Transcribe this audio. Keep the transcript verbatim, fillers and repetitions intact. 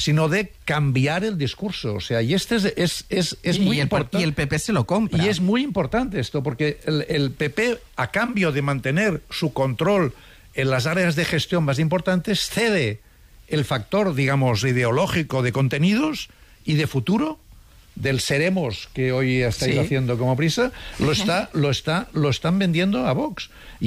sino de cambiar el discurso. O sea, y este es, es, es, es y muy el, importante. Y el P P se lo compra. Y es muy importante esto, porque el, el P P, a cambio de mantener su control en las áreas de gestión más importantes, cede el factor, digamos, ideológico de contenidos y de futuro del seremos que hoy estáis sí. haciendo como Prisa, lo está, lo está, lo están vendiendo a Vox.